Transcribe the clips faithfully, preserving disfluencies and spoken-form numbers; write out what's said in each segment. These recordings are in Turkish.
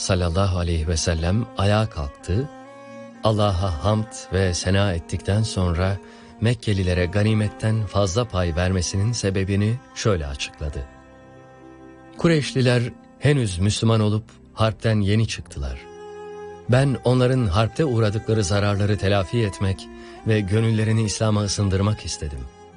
sallallahu aleyhi ve sellem ayağa kalktı, Allah'a hamd ve sena ettikten sonra Mekkelilere ganimetten fazla pay vermesinin sebebini şöyle açıkladı. Kureyşliler henüz Müslüman olup harpten yeni çıktılar. Ben onların harpte uğradıkları zararları telafi etmek ve gönüllerini İslam'a ısındırmak istedim.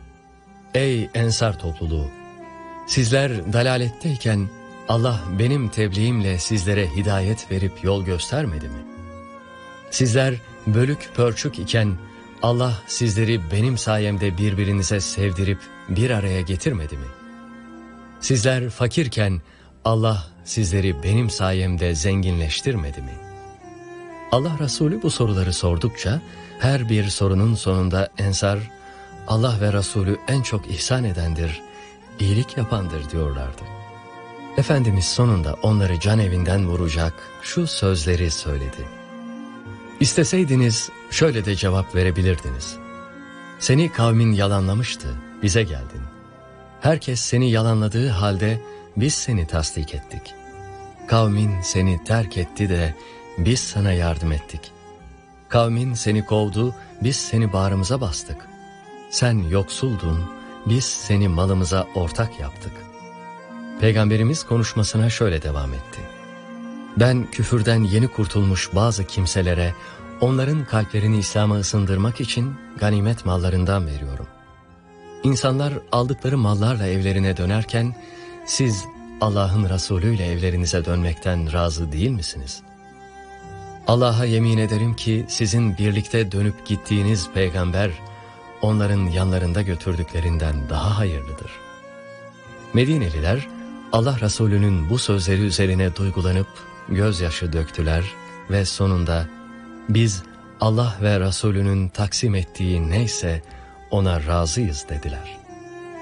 Ey Ensar topluluğu! Sizler dalaletteyken Allah benim tebliğimle sizlere hidayet verip yol göstermedi mi? Sizler bölük pörçük iken Allah sizleri benim sayemde birbirinize sevdirip bir araya getirmedi mi? Sizler fakirken Allah sizleri benim sayemde zenginleştirmedi mi? Allah Resulü bu soruları sordukça her bir sorunun sonunda Ensar, Allah ve Resulü en çok ihsan edendir, iyilik yapandır diyorlardı. Efendimiz sonunda onları can evinden vuracak şu sözleri söyledi. İsteseydiniz şöyle de cevap verebilirdiniz. Seni kavmin yalanlamıştı, bize geldin. Herkes seni yalanladığı halde biz seni tasdik ettik. Kavmin seni terk etti de biz sana yardım ettik. Kavmin seni kovdu, biz seni bağrımıza bastık. Sen yoksuldun, biz seni malımıza ortak yaptık. Peygamberimiz konuşmasına şöyle devam etti. Ben küfürden yeni kurtulmuş bazı kimselere, onların kalplerini İslam'a ısındırmak için ganimet mallarından veriyorum. İnsanlar aldıkları mallarla evlerine dönerken, siz Allah'ın Resulü ile evlerinize dönmekten razı değil misiniz? Allah'a yemin ederim ki sizin birlikte dönüp gittiğiniz peygamber, onların yanlarında götürdüklerinden daha hayırlıdır. Medineliler, Allah Resulü'nün bu sözleri üzerine duygulanıp gözyaşı döktüler ve sonunda biz Allah ve Resulü'nün taksim ettiği neyse ona razıyız dediler.